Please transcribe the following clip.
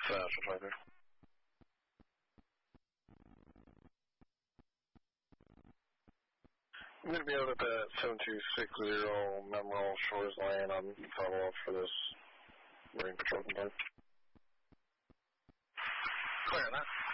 Fast Striker. I'm going to be out at that 7260 Memorial Shores Lane on follow-up for this Marine Patrol complaint. Clear on that.